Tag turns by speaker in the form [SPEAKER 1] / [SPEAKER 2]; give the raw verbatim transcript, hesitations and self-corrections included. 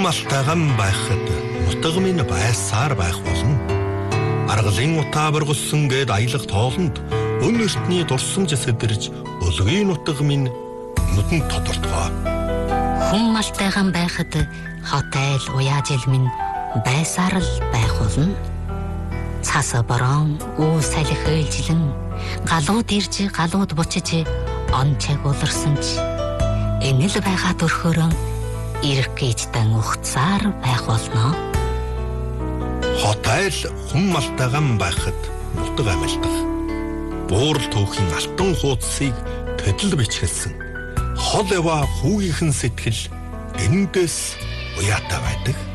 [SPEAKER 1] малтайган байхад нутаг минь байсаар байх болно. Аргалын утаа бургасан гээд аялах тоолонд өн ертний дурсамж сэдэрж өлгийн нутаг минь нүдэн тодортгоо.
[SPEAKER 2] Хүн малтайган байхад хот айл уяаж ил минь байсаар л байх болно. Цас борон уу салхи хэлжлэн галууд ирж галууд бучиж он чаг уларсан ч энэл байгаа төрхөөрөн ирэх гэжтэн ухцаар байх болно.
[SPEAKER 1] Хот айл хүн малтайган байхад нутаг амилдах. Буурал түүхийн алтан хуудсыг төдөл бичгэлсэн. Хол ява хүүгийнхэн сэтгэл эндээс уяатай байдаг.